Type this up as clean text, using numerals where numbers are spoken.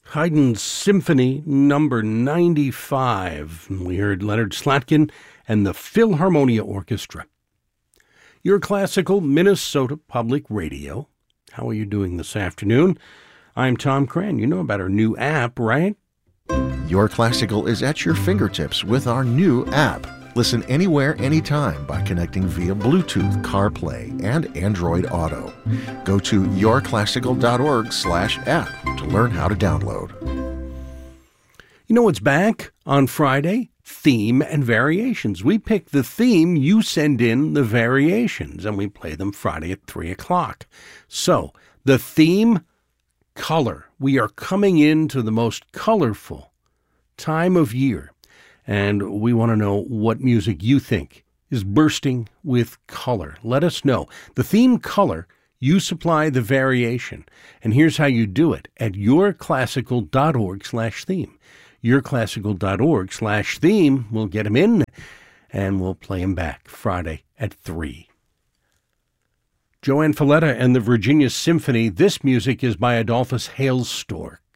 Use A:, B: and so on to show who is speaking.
A: Haydn's Symphony number 95. We heard Leonard Slatkin and the Philharmonia Orchestra. Your Classical Minnesota Public Radio. How are you doing this afternoon? I'm Tom Cran. You know about our new app, right?
B: Your Classical is at your fingertips with our new app. Listen anywhere, anytime by connecting via Bluetooth, CarPlay, and Android Auto. Go to yourclassical.org/app to learn how to download.
A: You know what's back on Friday? Theme and variations. We pick the theme, you send in the variations, and we play them Friday at 3 o'clock. So, the theme, color. We are coming into the most colorful time of year. And we want to know what music you think is bursting with color. Let us know. The theme color, you supply the variation. And here's how you do it at yourclassical.org/theme. Yourclassical.org/theme. We'll get them in and we'll play them back Friday at 3. Joanne Falletta and the Virginia Symphony. This music is by Adolphus Hailstork.